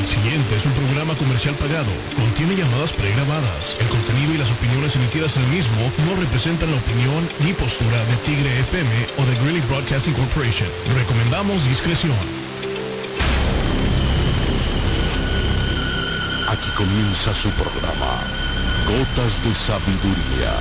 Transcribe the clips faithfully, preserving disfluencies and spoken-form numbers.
El siguiente es un programa comercial pagado. Contiene llamadas pregrabadas. El contenido y las opiniones emitidas en el mismo no representan la opinión ni postura de Tigre F M o de Greeley Broadcasting Corporation. Recomendamos discreción. Aquí comienza su programa, Gotas de Sabiduría.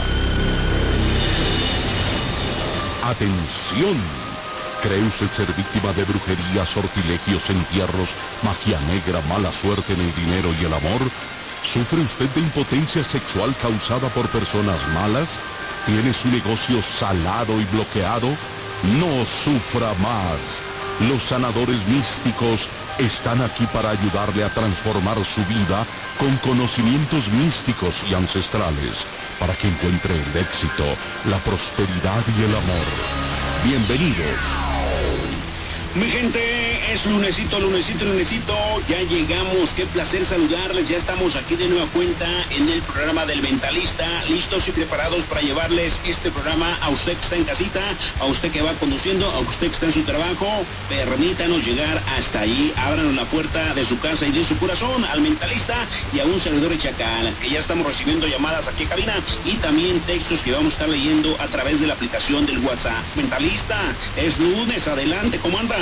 ¡Atención! ¿Cree usted ser víctima de brujería, sortilegios, entierros, magia negra, mala suerte en el dinero y el amor? ¿Sufre usted de impotencia sexual causada por personas malas? ¿Tiene su negocio salado y bloqueado? No sufra más. Los sanadores místicos están aquí para ayudarle a transformar su vida con conocimientos místicos y ancestrales, para que encuentre el éxito, la prosperidad y el amor. Bienvenidos. Mi gente, es lunesito, lunesito, lunesito, ya llegamos, qué placer saludarles, ya estamos aquí de nueva cuenta en el programa del Mentalista, listos y preparados para llevarles este programa a usted que está en casita, a usted que va conduciendo, a usted que está en su trabajo. Permítanos llegar hasta ahí, ábranos la puerta de su casa y de su corazón al Mentalista y a un servidor de Chacal, que ya estamos recibiendo llamadas aquí en cabina y también textos que vamos a estar leyendo a través de la aplicación del WhatsApp. Mentalista, es lunes, adelante, ¿cómo anda?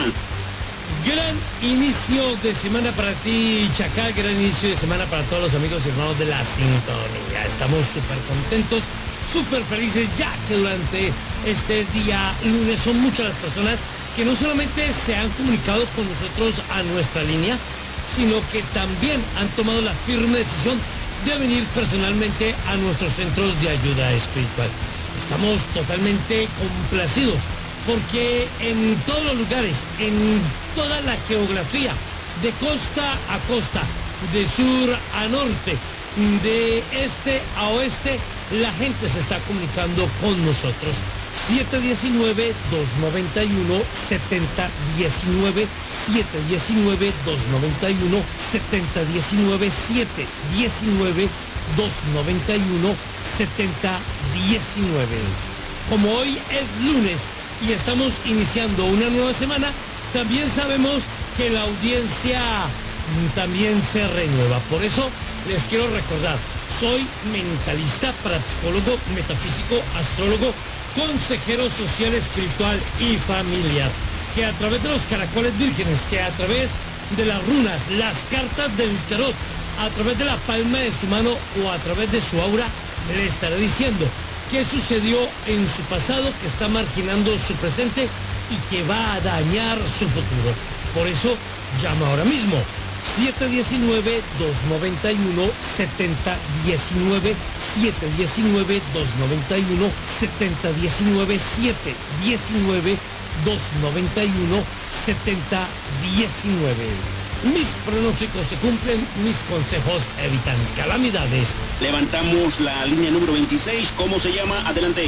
Gran inicio de semana para ti, Chacal, gran inicio de semana para todos los amigos y hermanos de la sintonía. Estamos súper contentos, súper felices, ya que durante este día lunes son muchas las personas que no solamente se han comunicado con nosotros a nuestra línea, sino que también han tomado la firme decisión de venir personalmente a nuestros centros de ayuda espiritual. Estamos totalmente complacidos, porque en todos los lugares, en toda la geografía, de costa a costa, de sur a norte, de este a oeste, la gente se está comunicando con nosotros. siete uno nueve, dos nueve uno, siete cero uno nueve, siete uno nueve, dos nueve uno, siete cero uno nueve, siete uno nueve, dos nueve uno, siete cero uno nueve. Como hoy es lunes y estamos iniciando una nueva semana, también sabemos que la audiencia también se renueva. Por eso les quiero recordar, soy mentalista, parapsicólogo, metafísico, astrólogo, consejero social, espiritual y familiar, que a través de los caracoles vírgenes, que a través de las runas, las cartas del tarot, a través de la palma de su mano o a través de su aura, le estaré diciendo qué sucedió en su pasado, que está marginando su presente y que va a dañar su futuro. Por eso, llama ahora mismo. siete uno nueve, dos nueve uno, siete cero uno nueve, siete uno nueve, dos nueve uno, siete cero uno nueve, siete uno nueve, dos nueve uno, siete cero uno nueve. Mis pronósticos se cumplen, mis consejos evitan calamidades. Levantamos la línea número veintiséis, ¿cómo se llama? Adelante.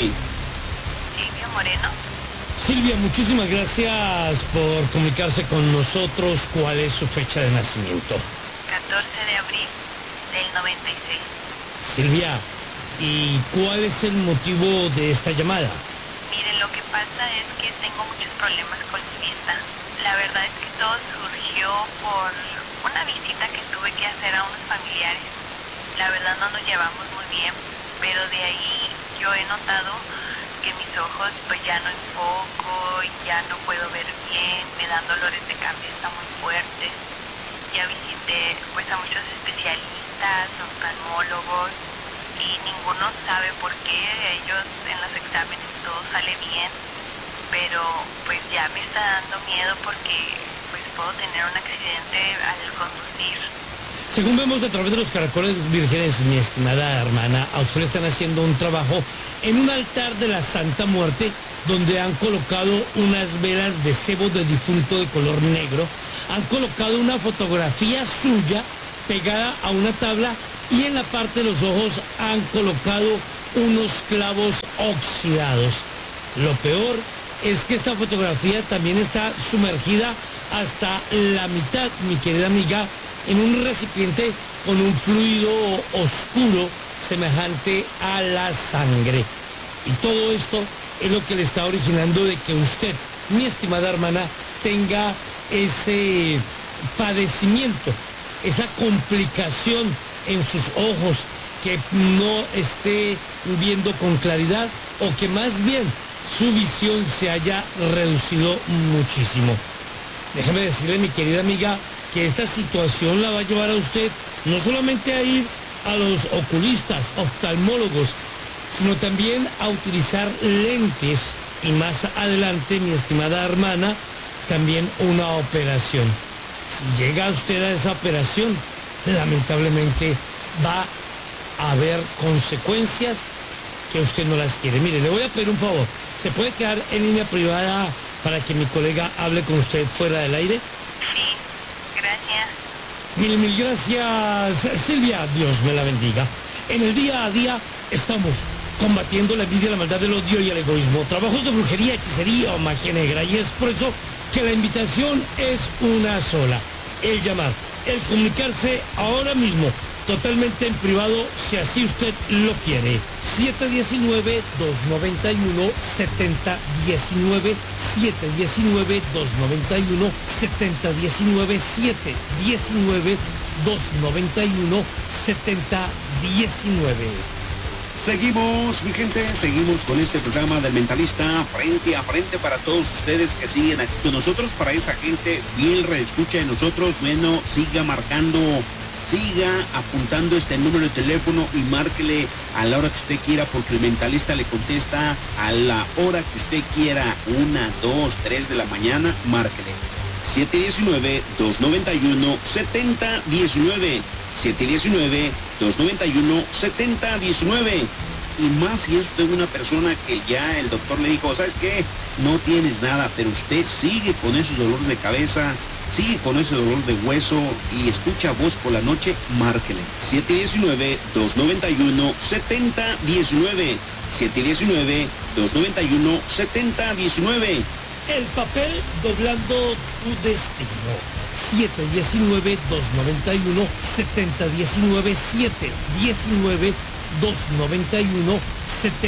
Silvia Moreno. Silvia, muchísimas gracias por comunicarse con nosotros. ¿Cuál es su fecha de nacimiento? catorce de abril del noventa y seis. Silvia, ¿y cuál es el motivo de esta llamada? Miren, lo que pasa es que tengo muchos problemas con mi vista. La verdad es que todo surgió por una visita que tuve que hacer a unos familiares. La verdad no nos llevamos muy bien, pero de ahí yo he notado que mis ojos pues ya no enfoco, ya no puedo ver bien, me dan dolores de cabeza muy fuertes. Ya visité pues a muchos especialistas, oftalmólogos, y ninguno sabe por qué. Ellos en los exámenes todo sale bien, pero pues ya me está dando miedo porque pues puedo tener un accidente al conducir. Según vemos a través de los caracoles vírgenes, mi estimada hermana, a usted le están haciendo un trabajo en un altar de la Santa Muerte, donde han colocado unas velas de cebo de difunto de color negro, han colocado una fotografía suya pegada a una tabla y en la parte de los ojos han colocado unos clavos oxidados. Lo peor es que esta fotografía también está sumergida hasta la mitad, mi querida amiga, en un recipiente con un fluido oscuro semejante a la sangre. Y todo esto es lo que le está originando de que usted, mi estimada hermana, tenga ese padecimiento. esa complicación en sus ojos, que no esté viendo con claridad o que más bien su visión se haya reducido muchísimo. Déjeme decirle, mi querida amiga, que esta situación la va a llevar a usted no solamente a ir a los oculistas, oftalmólogos, sino también a utilizar lentes y más adelante, mi estimada hermana, también una operación. Si llega usted a esa operación, lamentablemente va a haber consecuencias que usted no las quiere. Mire, le voy a pedir un favor. ¿Se puede quedar en línea privada para que mi colega hable con usted fuera del aire? Sí, gracias. Mil, mil gracias, Silvia. Dios me la bendiga. En el día a día estamos combatiendo la envidia, la maldad, el odio y el egoísmo. Trabajos de brujería, hechicería o magia negra. Y es por eso que la invitación es una sola. El llamar, el comunicarse ahora mismo, totalmente en privado, si así usted lo quiere. siete uno nueve, dos nueve uno, siete cero uno nueve, siete uno nueve, dos nueve uno, siete cero uno nueve, siete uno nueve, dos nueve uno, siete uno nueve. Seguimos, mi gente, seguimos con este programa del Mentalista frente a frente para todos ustedes que siguen aquí con nosotros. Para esa gente bien reescucha de nosotros, bueno, siga marcando, siga apuntando este número de teléfono y márquele a la hora que usted quiera, porque el Mentalista le contesta a la hora que usted quiera, una, dos, tres de la mañana, márquele. siete uno nueve, dos nueve uno, siete cero uno nueve, siete uno nueve, dos nueve uno, siete cero uno nueve. Y más si es usted una persona que ya el doctor le dijo, ¿sabes qué? No tienes nada, pero usted sigue con ese dolor de cabeza, sigue con ese dolor de hueso y escucha voz por la noche, márquele. siete uno nueve, dos nueve uno, siete cero uno nueve, siete uno nueve, dos nueve uno, siete cero uno nueve. El papel doblando tu destino. siete uno nueve, dos nueve uno, siete cero uno nueve, siete uno nueve, dos nueve uno, siete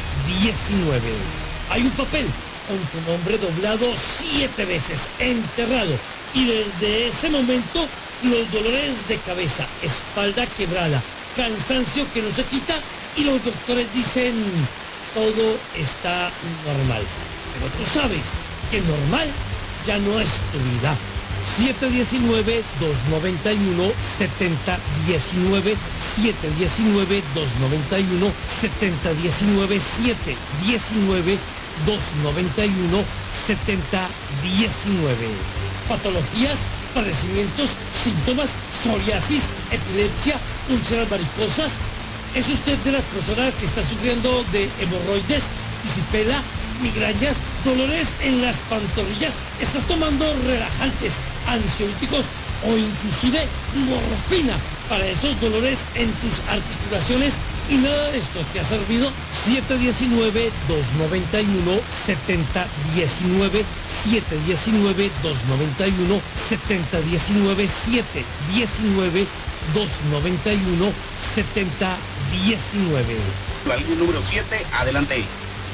uno nueve. Hay un papel con tu nombre doblado siete veces, enterrado. Y desde ese momento, los dolores de cabeza, espalda quebrada, cansancio que no se quita, y los doctores dicen, todo está normal. Pero tú sabes que normal ya no es tu vida. siete uno nueve, dos nueve uno, siete cero uno nueve, siete uno nueve, dos nueve uno, siete cero uno nueve, siete uno nueve, dos nueve uno, siete uno nueve. Patologías, padecimientos, síntomas, psoriasis, epilepsia, úlceras varicosas. ¿Es usted de las personas que está sufriendo de hemorroides, disipela, migrañas, dolores en las pantorrillas? ¿Estás tomando relajantes, ansiolíticos o inclusive morfina para esos dolores en tus articulaciones y nada de esto te ha servido? siete uno nueve, dos nueve uno, siete cero uno nueve, siete uno nueve, dos nueve uno, siete cero uno nueve, siete uno nueve, dos nueve uno, siete uno nueve. La línea número siete, adelante.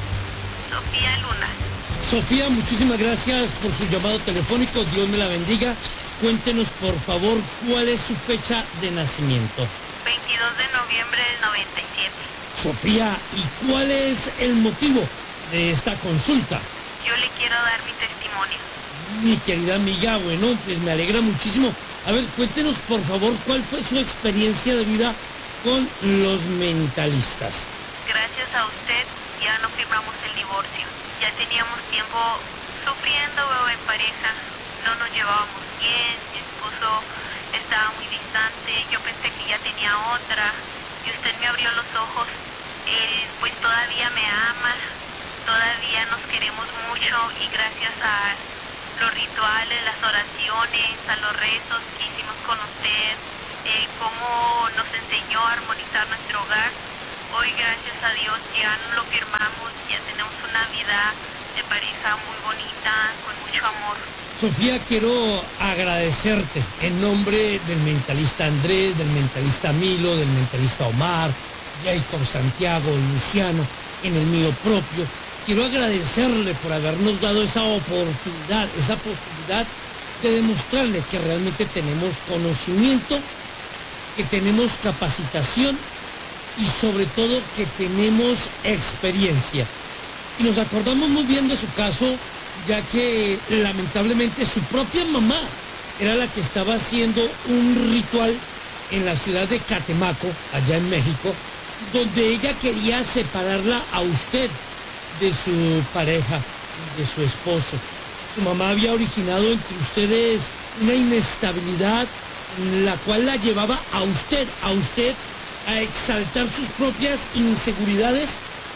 Sofía Luna. Sofía, muchísimas gracias por su llamado telefónico. Dios me la bendiga. Cuéntenos, por favor, cuál es su fecha de nacimiento. veintidós de noviembre del noventa y siete. Sofía, ¿y cuál es el motivo de esta consulta? Yo le quiero dar mi testimonio. Mi querida amiga, bueno, pues me alegra muchísimo. A ver, cuéntenos, por favor, cuál fue su experiencia de vida con los mentalistas. Gracias a usted ya no firmamos el divorcio. Ya teníamos tiempo sufriendo en pareja. No nos llevábamos bien, mi esposo estaba muy distante, yo pensé que ya tenía otra y usted me abrió los ojos. Él pues todavía me ama, todavía nos queremos mucho y gracias a los rituales, las oraciones, a los rezos que hicimos con usted, eh, cómo nos enseñó a armonizar nuestro hogar, hoy gracias a Dios ya lo firmamos, ya tenemos una vida de pareja muy bonita, con mucho amor. Sofía, quiero agradecerte en nombre del mentalista Andrés, del mentalista Milo, del mentalista Omar, Jacob, Santiago, Luciano, en el mío propio. Quiero agradecerle por habernos dado esa oportunidad, esa posibilidad de demostrarle que realmente tenemos conocimiento, que tenemos capacitación y sobre todo que tenemos experiencia. Y nos acordamos muy bien de su caso, ya que lamentablemente su propia mamá era la que estaba haciendo un ritual en la ciudad de Catemaco, allá en México, donde ella quería separarla a usted de su pareja, de su esposo. Su mamá había originado entre ustedes una inestabilidad, la cual la llevaba a usted, a usted, a exaltar sus propias inseguridades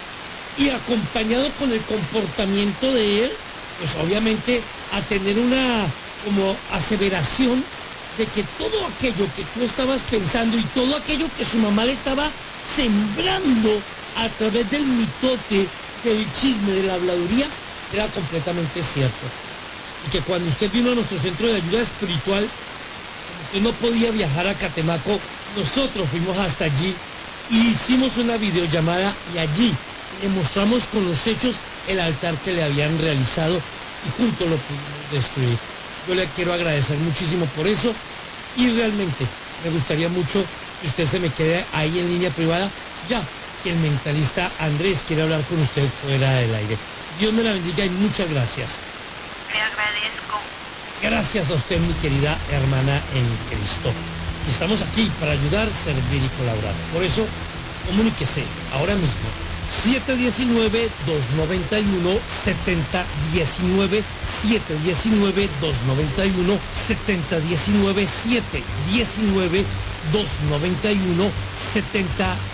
y acompañado con el comportamiento de él, pues obviamente a tener una como aseveración de que todo aquello que tú estabas pensando y todo aquello que su mamá le estaba sembrando a través del mitote, del chisme, de la habladuría, era completamente cierto. Y que cuando usted vino a nuestro centro de ayuda espiritual, usted no podía viajar a Catemaco, nosotros fuimos hasta allí y hicimos una videollamada y allí le mostramos con los hechos el altar que le habían realizado y juntos lo pudimos destruir. Yo le quiero agradecer muchísimo por eso y realmente me gustaría mucho que usted se me quede ahí en línea privada, ya que el mentalista Andrés quiere hablar con usted fuera del aire. Dios me la bendiga y muchas gracias. Le agradezco. Gracias a usted, mi querida hermana en Cristo. Estamos aquí para ayudar, servir y colaborar. Por eso, comuníquese ahora mismo. siete uno nueve, dos nueve uno, siete cero uno nueve, siete uno nueve, dos nueve uno, siete uno nueve, siete uno nueve, dos nueve uno, siete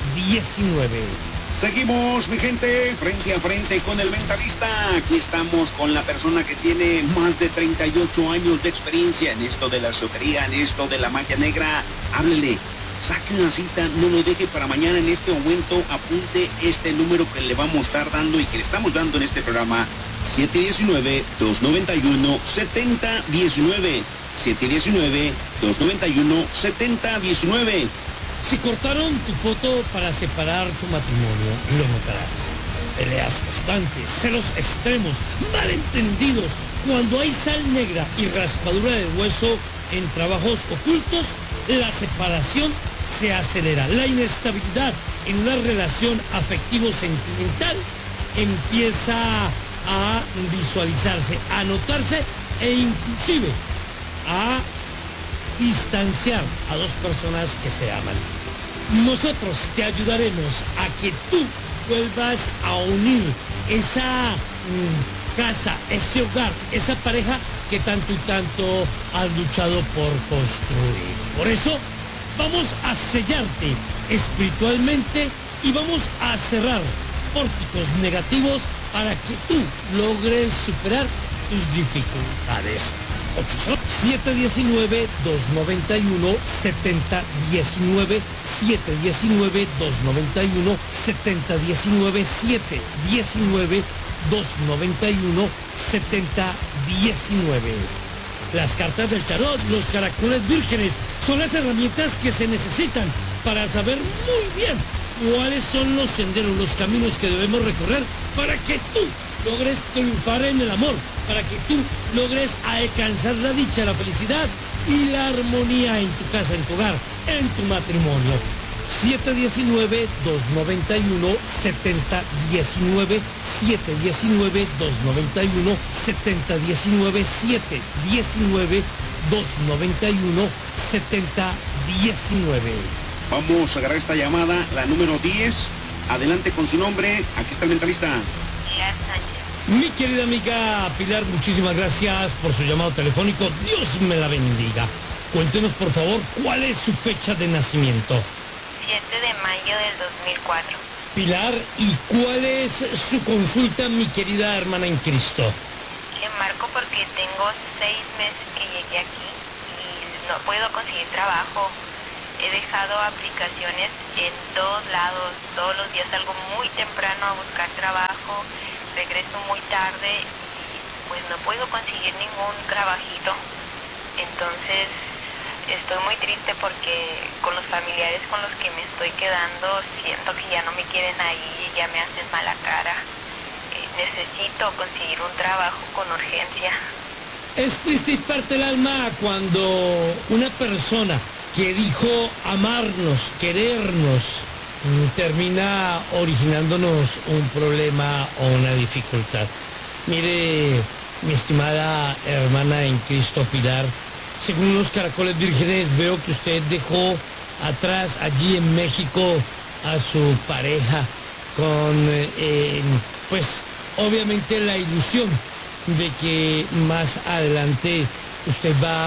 uno nueve. Seguimos, mi gente, frente a frente con el mentalista. Aquí estamos con la persona que tiene más de treinta y ocho años de experiencia en esto de la esotería, en esto de la magia negra. Háblele, saque una cita, no lo deje para mañana. En este momento apunte este número que le vamos a estar dando y que le estamos dando en este programa: siete uno nueve, dos nueve uno, siete cero uno nueve, siete uno nueve, dos nueve uno, siete cero uno nueve. Si cortaron tu foto para separar tu matrimonio, lo notarás. Peleas constantes, celos extremos, malentendidos, cuando hay sal negra y raspadura de hueso en trabajos ocultos, la separación se acelera. La inestabilidad en una relación afectivo-sentimental empieza a visualizarse, a notarse e inclusive a distanciar a dos personas que se aman. Nosotros te ayudaremos a que tú vuelvas a unir esa mm, casa, ese hogar, esa pareja que tanto y tanto has luchado por construir. Por eso vamos a sellarte espiritualmente y vamos a cerrar pórticos negativos para que tú logres superar tus dificultades. siete uno nueve, dos nueve uno, siete cero uno nueve, siete uno nueve, dos nueve uno, siete cero uno nueve, siete uno nueve, dos nueve uno, siete uno nueve. Las cartas del tarot, los caracoles vírgenes, son las herramientas que se necesitan para saber muy bien cuáles son los senderos, los caminos que debemos recorrer para que tú logres triunfar en el amor, para que tú logres alcanzar la dicha, la felicidad y la armonía en tu casa, en tu hogar, en tu matrimonio. siete uno nueve, dos nueve uno, siete uno nueve, siete uno nueve, dos nueve uno, siete uno nueve, siete uno nueve, dos nueve uno, siete uno nueve. Vamos a agarrar esta llamada, la número diez. Adelante con su nombre. Aquí está el mentalista. Pilar Sánchez. Mi querida amiga Pilar, muchísimas gracias por su llamado telefónico. Dios me la bendiga. Cuéntenos, por favor, ¿cuál es su fecha de nacimiento? siete de mayo del dos mil cuatro. Pilar, ¿y cuál es su consulta, mi querida hermana en Cristo? Le marco porque tengo seis meses que llegué aquí y no puedo conseguir trabajo. He dejado aplicaciones en todos lados. Todos los días salgo muy temprano a buscar trabajo. Regreso muy tarde y pues no puedo conseguir ningún trabajito. Entonces estoy muy triste porque con los familiares con los que me estoy quedando siento que ya no me quieren ahí, ya me hacen mala cara. Eh, necesito conseguir un trabajo con urgencia. Es triste y parte el alma cuando una persona que dijo amarnos, querernos, termina originándonos un problema o una dificultad. Mire, mi estimada hermana en Cristo Pilar, según los caracoles vírgenes veo que usted dejó atrás allí en México a su pareja con, eh, pues, obviamente la ilusión de que más adelante usted va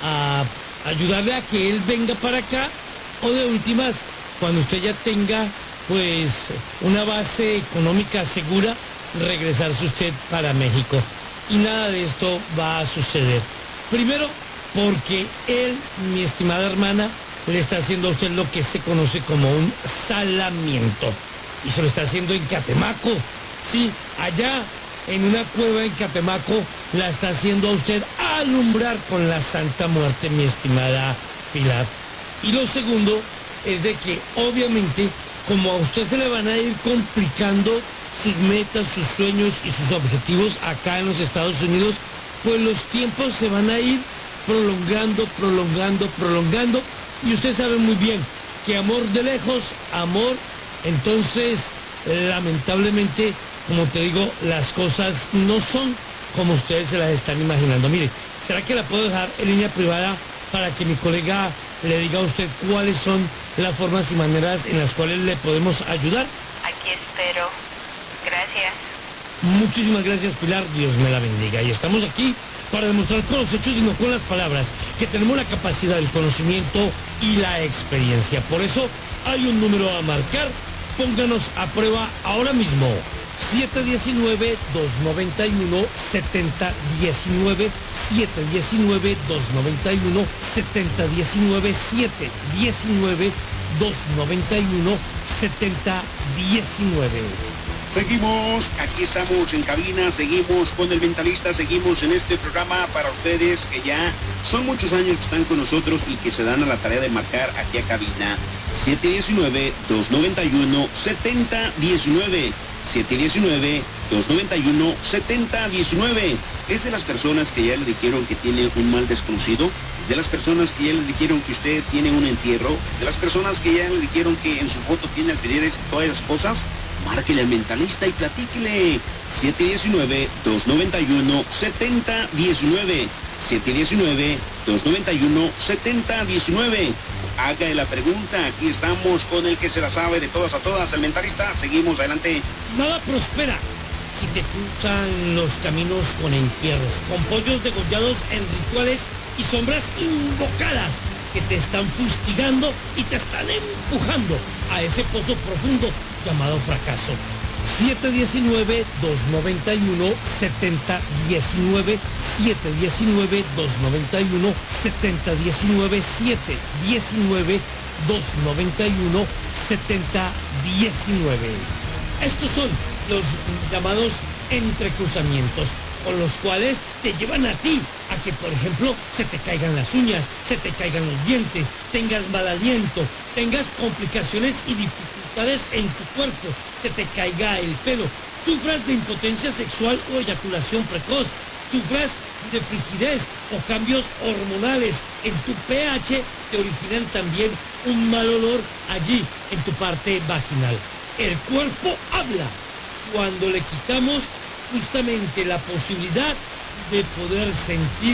a ayudarle a que él venga para acá, o de últimas, cuando usted ya tenga pues una base económica segura, regresarse usted para México. Y nada de esto va a suceder. Primero, porque él, mi estimada hermana, le está haciendo a usted lo que se conoce como un salamiento. Y se lo está haciendo en Catemaco. Sí, allá en una cueva en Catemaco la está haciendo a usted alumbrar con la Santa Muerte, mi estimada Pilar. Y lo segundo es de que obviamente, como a usted se le van a ir complicando sus metas, sus sueños y sus objetivos acá en los Estados Unidos, pues los tiempos se van a ir prolongando, prolongando, prolongando. Y usted sabe muy bien que amor de lejos, amor, entonces lamentablemente, como te digo, las cosas no son como ustedes se las están imaginando. Mire, ¿será que la puedo dejar en línea privada para que mi colega le diga a usted cuáles son las formas y maneras en las cuales le podemos ayudar? Aquí espero. Gracias. Muchísimas gracias, Pilar. Dios me la bendiga. Y estamos aquí para demostrar con los hechos y no con las palabras que tenemos la capacidad, el conocimiento y la experiencia. Por eso hay un número a marcar. Pónganos a prueba ahora mismo. siete uno nueve, dos nueve uno, siete cero uno nueve, siete uno nueve, dos nueve uno, siete cero uno nueve, siete uno nueve, dos nueve uno, siete cero uno nueve. Seguimos, aquí estamos en cabina, seguimos con el Mentalista, seguimos en este programa para ustedes que ya son muchos años que están con nosotros y que se dan a la tarea de marcar aquí a cabina. siete uno nueve, dos nueve uno, siete cero uno nueve, siete uno nueve, dos nueve uno, siete cero uno nueve. Es de las personas que ya le dijeron que tiene un mal desconocido, es de las personas que ya le dijeron que usted tiene un entierro, es de las personas que ya le dijeron que en su foto tiene alfileres y todas esas cosas. Márquele al Mentalista y platíquele. siete uno nueve, dos nueve uno, siete cero uno nueve, siete uno nueve, dos nueve uno, siete cero uno nueve. Haga la pregunta, aquí estamos con el que se la sabe de todas a todas, el Mentalista. Seguimos adelante. Nada prospera si te cruzan los caminos con entierros, con pollos degollados en rituales y sombras invocadas que te están fustigando y te están empujando a ese pozo profundo llamado fracaso. siete uno nueve, dos nueve uno, siete cero uno nueve, siete uno nueve, dos nueve uno, siete cero uno nueve, siete uno nueve, dos nueve uno, siete cero uno nueve. Estos son los llamados entrecruzamientos, con los cuales te llevan a ti a que, por ejemplo, se te caigan las uñas, se te caigan los dientes, tengas mal aliento, tengas complicaciones y dificultades en tu cuerpo, se te caiga el pelo, sufras de impotencia sexual o eyaculación precoz, sufras de frigidez o cambios hormonales en tu pH, te originan también un mal olor allí en tu parte vaginal. El cuerpo habla cuando le quitamos justamente la posibilidad de poder sentir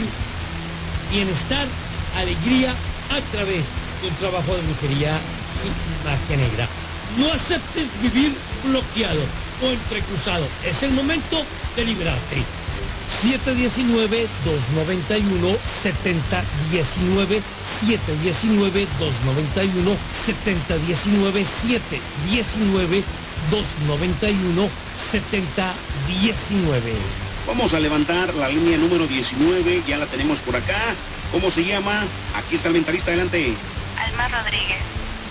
bienestar, alegría a través de un trabajo de brujería y magia negra. No aceptes vivir bloqueado o entrecruzado. Es el momento de liberarte. siete uno nueve, dos nueve uno, siete cero uno nueve, siete uno nueve, dos nueve uno, siete cero uno nueve, siete uno nueve, dos nueve uno, siete cero uno nueve. Vamos a levantar la línea número diecinueve, ya la tenemos por acá. ¿Cómo se llama? Aquí está el Mentalista, adelante. Alma Rodríguez.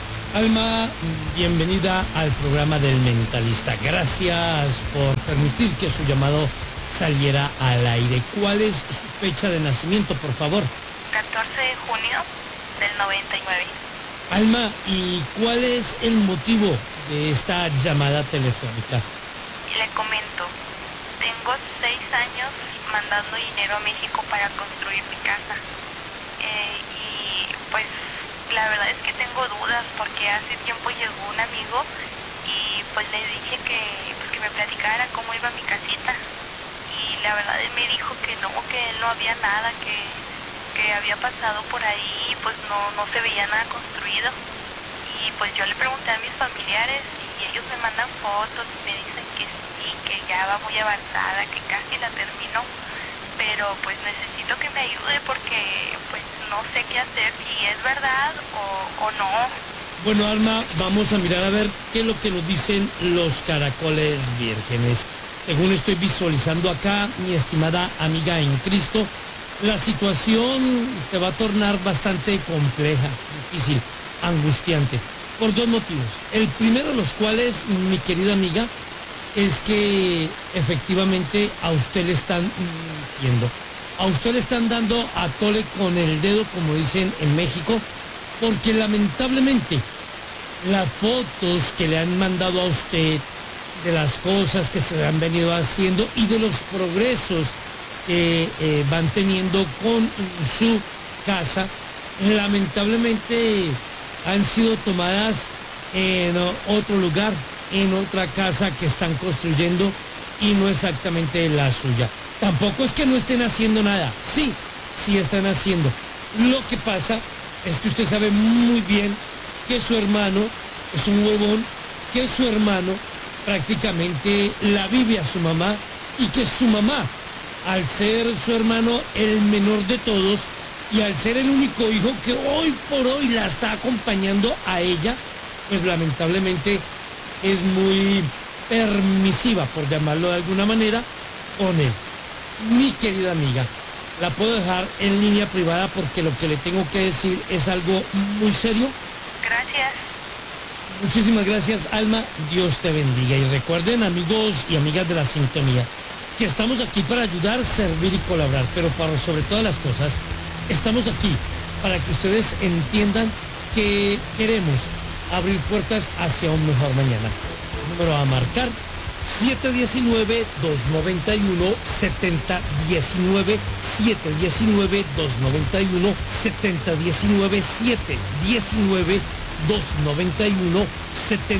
Alma, bienvenida al programa del Mentalista. Gracias por permitir que su llamado saliera al aire. ¿Cuál es su fecha de nacimiento, por favor? catorce de junio del noventa y nueve. Alma, ¿y cuál es el motivo de esta llamada telefónica? Y le comento, tengo seis años mandando dinero a México para construir mi casa. Eh, y pues la verdad es que tengo dudas porque hace tiempo llegó un amigo y pues le dije que, pues, que me platicara cómo iba mi casita. Y la verdad él me dijo que no, que no había nada, que, que había pasado por ahí y pues no, no se veía nada construido. Y pues yo le pregunté a mis familiares y ellos me mandan fotos y me dicen que sí, que ya va muy avanzada, que casi la terminó. Pero pues necesito que me ayude porque pues no sé qué hacer, si es verdad o, o no. Bueno, Alma, vamos a mirar a ver qué es lo que nos dicen los caracoles vírgenes. Según estoy visualizando acá, mi estimada amiga en Cristo, la situación se va a tornar bastante compleja, difícil, angustiante, por dos motivos. El primero de los cuales, mi querida amiga, es que efectivamente a usted le están mintiendo. A usted le están dando a tole con el dedo, como dicen en México, porque lamentablemente las fotos que le han mandado a usted de las cosas que se han venido haciendo y de los progresos que eh, van teniendo con su casa, lamentablemente han sido tomadas en otro lugar, en otra casa que están construyendo y no exactamente la suya. Tampoco es que no estén haciendo nada, sí, sí están haciendo. Lo que pasa es que usted sabe muy bien que su hermano es un huevón, que su hermano prácticamente la vive a su mamá y que su mamá, al ser su hermano el menor de todos y al ser el único hijo que hoy por hoy la está acompañando a ella, pues lamentablemente es muy permisiva, por llamarlo de alguna manera, con él. Mi querida amiga, la puedo dejar en línea privada porque lo que le tengo que decir es algo muy serio. Gracias. Muchísimas gracias, Alma. Dios te bendiga. Y recuerden, amigos y amigas de la sintonía, que estamos aquí para ayudar, servir y colaborar, pero para sobre todas las cosas, estamos aquí para que ustedes entiendan que queremos abrir puertas hacia un mejor mañana. Número a marcar: siete uno nueve, dos nueve uno, siete cero uno nueve, siete uno nueve, dos nueve uno, siete cero uno nueve, siete uno nueve, dos nueve uno, siete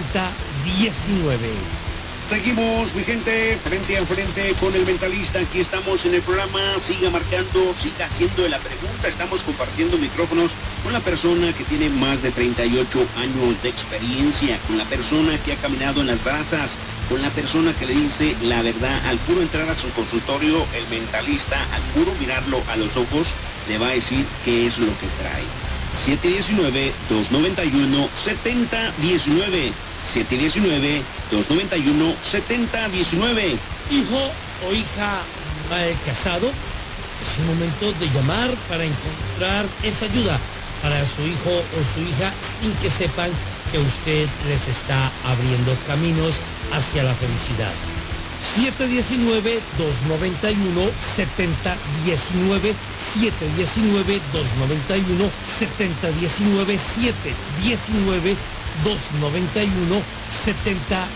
uno nueve. Seguimos, mi gente, frente a frente con el mentalista. Aquí estamos en el programa. Siga marcando, siga haciendo la pregunta. Estamos compartiendo micrófonos con la persona que tiene más de treinta y ocho años de experiencia, con la persona que ha caminado en las brasas, con la persona que le dice la verdad. Al puro entrar a su consultorio, el mentalista, al puro mirarlo a los ojos, le va a decir qué es lo que trae. siete uno nueve, dos nueve uno, siete cero uno nueve. siete uno nueve, dos nueve uno, siete cero uno nueve. Hijo o hija mal casado, es el momento de llamar para encontrar esa ayuda para su hijo o su hija sin que sepan que usted les está abriendo caminos hacia la felicidad. siete uno nueve, dos nueve uno, siete cero uno nueve, siete uno nueve, dos nueve uno, siete cero uno nueve, siete uno nueve, dos nueve uno, siete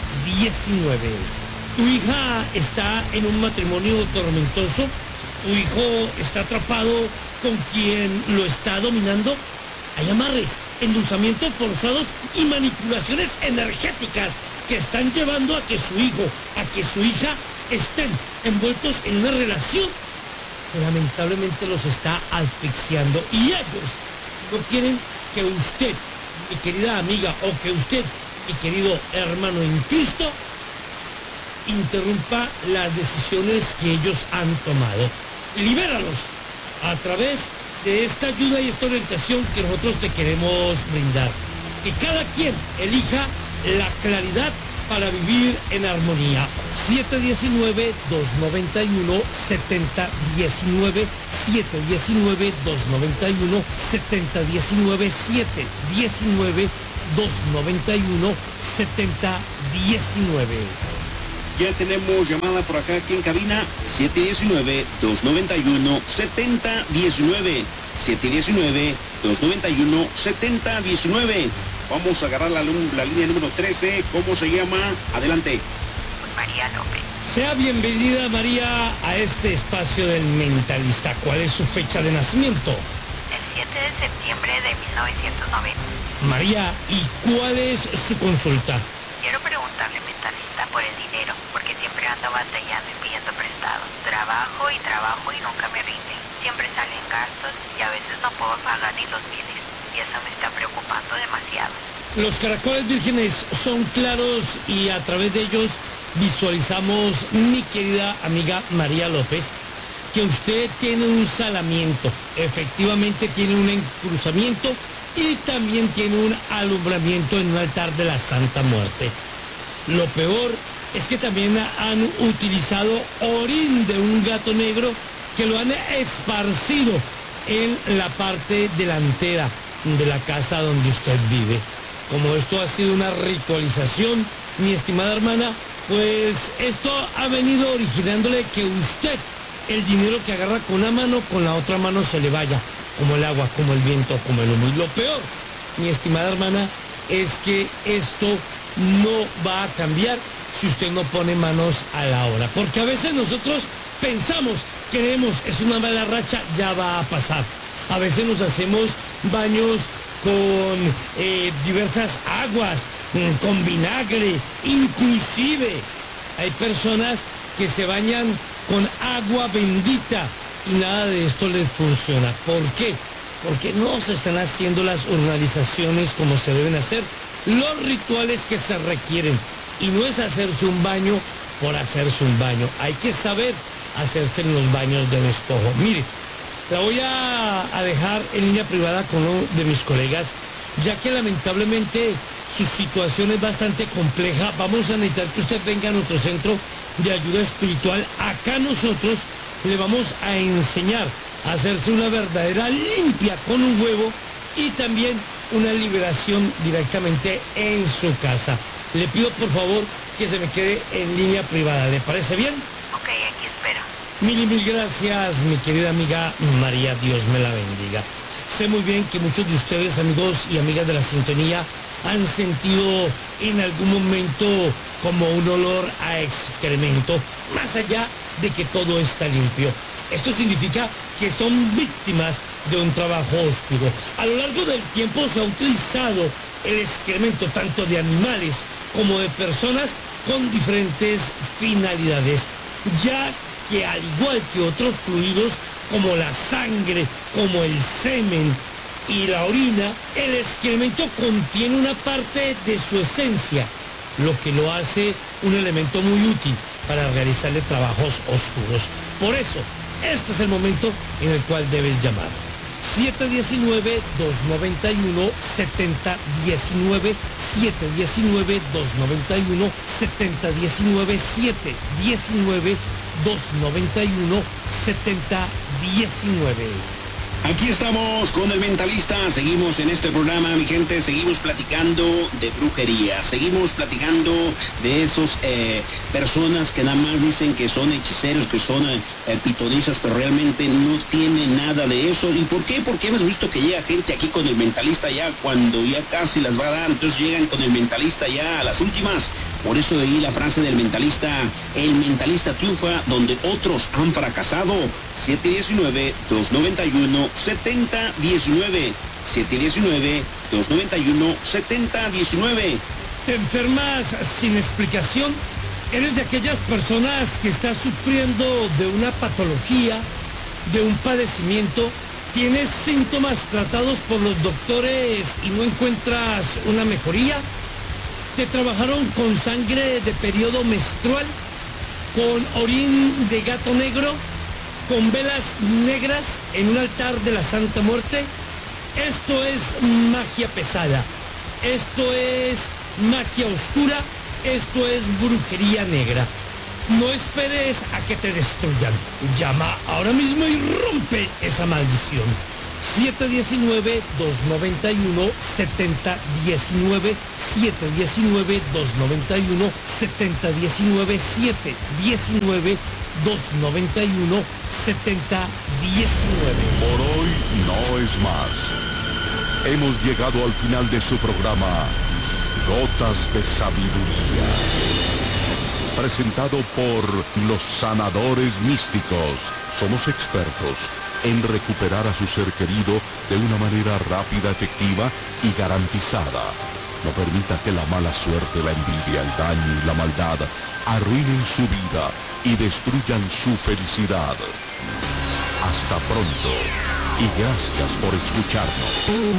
uno nueve. Tu hija está en un matrimonio tormentoso, tu hijo está atrapado con quien lo está dominando. Hay amarres, endulzamientos forzados y manipulaciones energéticas que están llevando a que su hijo, a que su hija estén envueltos en una relación que lamentablemente los está asfixiando. Y ellos no quieren que usted, mi querida amiga, o que usted, mi querido hermano en Cristo, interrumpa las decisiones que ellos han tomado. Libéralos a través de esta ayuda y esta orientación que nosotros te queremos brindar. Que cada quien elija la claridad para vivir en armonía. siete uno nueve, dos nueve uno, siete cero uno nueve, siete uno nueve, dos nueve uno, siete uno nueve, siete uno nueve, dos nueve uno, siete uno nueve. Ya tenemos llamada por acá aquí en cabina. siete uno nueve, dos nueve uno, siete cero uno nueve. siete uno nueve, dos nueve uno, siete cero uno nueve. Vamos a agarrar la, la línea número trece. ¿Cómo se llama? Adelante. María López. Sea bienvenida, María, a este espacio del mentalista. ¿Cuál es su fecha de nacimiento? El siete de septiembre de mil novecientos noventa. María, ¿y cuál es su consulta? Quiero preguntarle, mentalista, por el dinero, porque siempre ando batallando y pidiendo prestado. Trabajo y trabajo y nunca me rinde. Siempre salen gastos y a veces no puedo pagar ni los biles. Y eso me está preocupando demasiado. Los caracoles vírgenes son claros y a través de ellos visualizamos, mi querida amiga María López, que usted tiene un salamiento, efectivamente tiene un encruzamiento y también tiene un alumbramiento en un altar de la Santa Muerte. Lo peor es que también han utilizado orín de un gato negro que lo han esparcido en la parte delantera de la casa donde usted vive. Como esto ha sido una ritualización, mi estimada hermana, pues esto ha venido originándole que usted, el dinero que agarra con una mano, con la otra mano se le vaya, como el agua, como el viento, como el humo. Y lo peor, mi estimada hermana, es que esto no va a cambiar si usted no pone manos a la obra. Porque a veces nosotros pensamos, creemos, es una mala racha, ya va a pasar. A veces nos hacemos baños con eh, diversas aguas, con vinagre, inclusive hay personas que se bañan con agua bendita y nada de esto les funciona. ¿Por qué? Porque no se están haciendo las organizaciones como se deben hacer, los rituales que se requieren. Y no es hacerse un baño por hacerse un baño, hay que saber hacerse en los baños de despojo. Mire, la voy a, a dejar en línea privada con uno de mis colegas, ya que lamentablemente su situación es bastante compleja. Vamos a necesitar que usted venga a nuestro centro de ayuda espiritual. Acá nosotros le vamos a enseñar a hacerse una verdadera limpia con un huevo y también una liberación directamente en su casa. Le pido por favor que se me quede en línea privada. ¿Le parece bien? Ok, aquí espero. Mil y mil gracias, mi querida amiga María, Dios me la bendiga. Sé muy bien que muchos de ustedes, amigos y amigas de la sintonía, han sentido en algún momento como un olor a excremento, más allá de que todo está limpio. Esto significa que son víctimas de un trabajo oscuro. A lo largo del tiempo se ha utilizado el excremento tanto de animales como de personas con diferentes finalidades, ya que al igual que otros fluidos como la sangre, como el semen y la orina, el excremento contiene una parte de su esencia, lo que lo hace un elemento muy útil para realizarle trabajos oscuros. Por eso, este es el momento en el cual debes llamar. siete uno nueve, dos nueve uno, siete cero uno nueve, siete uno nueve, dos nueve uno, siete cero uno nueve, siete uno nueve, dos nueve uno, siete uno nueve. Aquí estamos con el mentalista, seguimos en este programa, mi gente, seguimos platicando de brujería, seguimos platicando de esos eh, personas que nada más dicen que son hechiceros, que son eh, pitonizas, pero realmente no tienen nada de eso. ¿Y por qué? Porque hemos visto que llega gente aquí con el mentalista ya cuando ya casi las va a dar, entonces llegan con el mentalista ya a las últimas. Por eso de ahí la frase del mentalista, el mentalista triunfa donde otros han fracasado. siete uno nueve, dos nueve uno, siete cero uno nueve, siete uno nueve, dos nueve uno, siete cero uno nueve. ¿Te enfermas sin explicación? ¿Eres de aquellas personas que estás sufriendo de una patología, de un padecimiento? ¿Tienes síntomas tratados por los doctores y no encuentras una mejoría? ¿Te trabajaron con sangre de periodo menstrual? ¿Con orín de gato negro? ¿Con velas negras en un altar de la Santa Muerte? Esto es magia pesada. Esto es magia oscura. Esto es brujería negra. No esperes a que te destruyan. Llama ahora mismo y rompe esa maldición. siete uno nueve, dos nueve uno, siete cero uno nueve, siete uno nueve, dos nueve uno, siete cero uno nueve, siete uno nueve, dos nueve uno, siete uno nueve. Por hoy no es más. Hemos llegado al final de su programa, Gotas de Sabiduría. presentado por los sanadores místicos. Somos expertos en recuperar a su ser querido de una manera rápida, efectiva y garantizada. No permita que la mala suerte, la envidia, el daño y la maldad arruinen su vida y destruyan su felicidad. Hasta pronto y gracias por escucharnos.